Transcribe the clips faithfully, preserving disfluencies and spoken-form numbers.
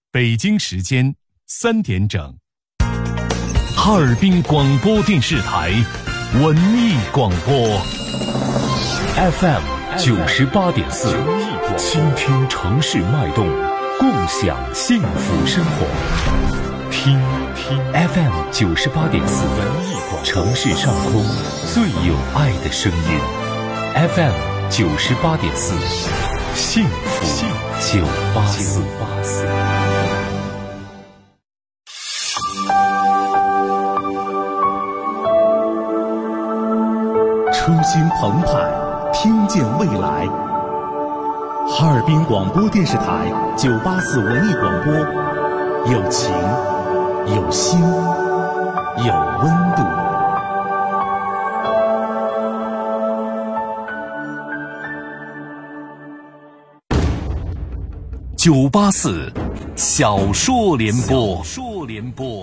北京时间三点整，哈尔滨广播电视台文艺广播 F M 九十八点四，倾听城市脉动，共享幸福生活。听听 F M 九十八点四，文艺广播，城市上空最有爱的声音。F M 九十八点四，幸福九八四。 初心澎湃，听见未来。哈尔滨广播电视台九八四文艺广播，有情，有心，有温度。 九八四小说联播，小说联播。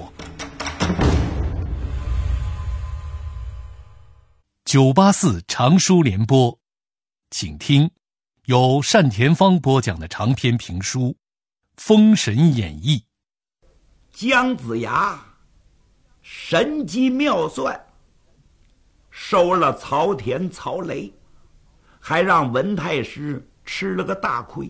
九八四长书联播，请听由单田芳播讲的长篇评书《封神演义》。 姜子牙神机妙算，收了曹田、曹雷，还让文太师吃了个大亏。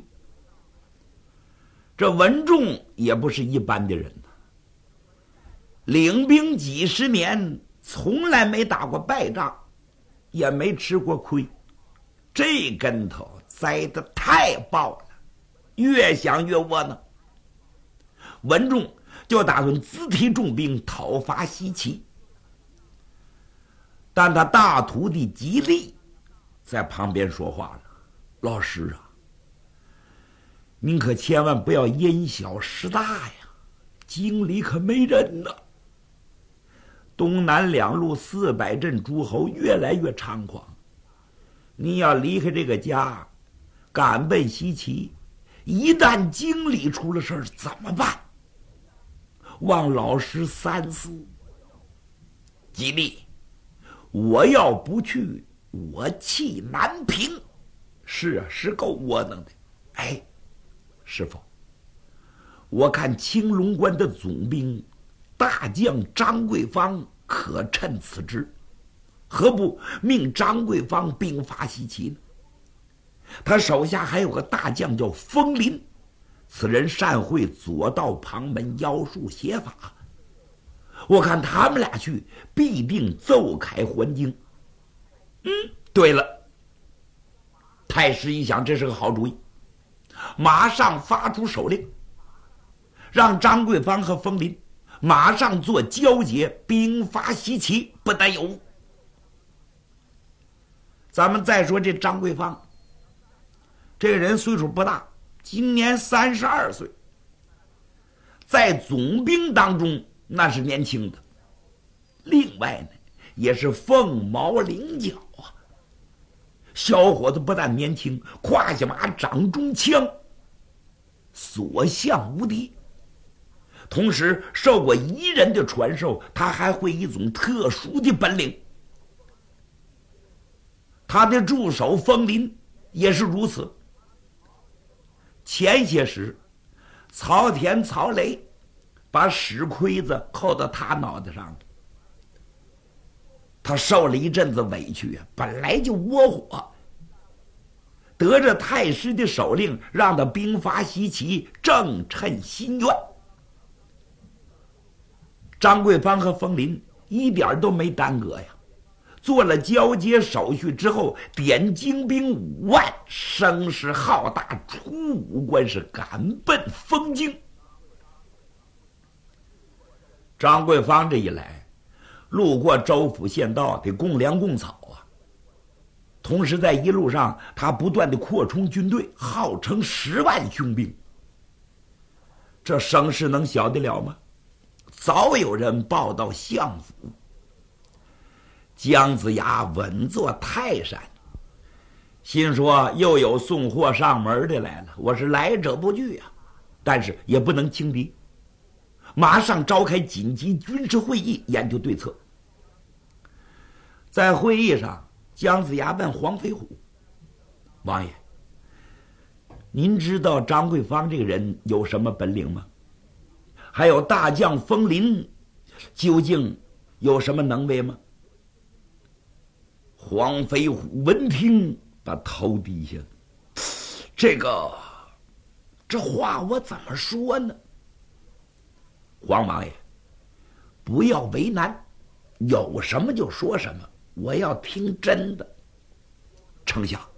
这文仲也不是一般的人呐，领兵几十年，从来没打过败仗，也没吃过亏，这跟头栽得太爆了，越想越窝囊。文仲就打算自提重兵讨伐西岐，但他大徒弟吉利在旁边说话了：“老师啊，您可千万不要因小失大呀，京里可没人呢。东南两路四百镇诸侯越来越猖狂，你要离开这个家，赶奔西岐，一旦京里出了事儿怎么办？望老师三思。吉利，我要不去，我气难平。是啊，是够窝囊的。哎，师傅，我看青龙关的总兵大将张桂芳可趁此之，何不命张桂芳兵伐西岐呢？他手下还有个大将叫风林，此人善会左道旁门妖术邪法，我看他们俩去必定奏凯还京。嗯，对了，太师一想，这是个好主意，马上发出手令，让张桂芳和风林马上做交接，兵伐西岐，不得有误。咱们再说这张桂芳，这个人岁数不大，今年三十二岁，在总兵当中那是年轻的。另外呢，也是凤毛麟角啊。小伙子不但年轻，胯下马，掌中枪，所向无敌。同时受过彝人的传授，他还会一种特殊的本领。他的助手风林也是如此。前些时，曹田、曹雷把屎盔子扣到他脑袋上了，他受了一阵子委屈啊，本来就窝火，得着太师的手令，让他兵伐西岐，正称心愿。张桂芳和风林一点都没耽搁呀，做了交接手续之后，点精兵五万，声势浩大，出武关是赶奔封京。张桂芳这一来，路过州府县道，得供粮供草啊。同时在一路上，他不断的扩充军队，号称十万雄兵。这声势能小得了吗？早有人报到相府，姜子牙稳坐泰山，心说又有送货上门的来了，我是来者不拒啊，但是也不能轻敌，马上召开紧急军事会议，研究对策。在会议上，姜子牙问黄飞虎：“王爷，您知道张桂芳这个人有什么本领吗？” 还有大将冯林，究竟有什么能为吗？黄飞虎闻听，把头低下。这个，这话我怎么说呢？黄王爷，不要为难，有什么就说什么，我要听真的。丞相，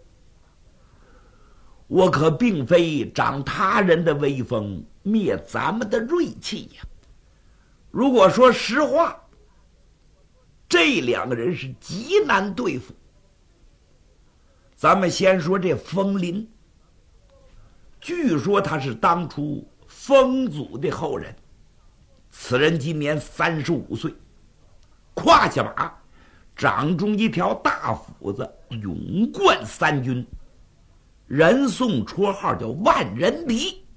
我可并非长他人的威风，灭咱们的锐气呀。如果说实话，这两个人是极难对付。咱们先说这风林，据说他是当初风祖的后人，此人今年三十五岁，胯下马，掌中一条大斧子，勇冠三军，人送绰号叫万人敌。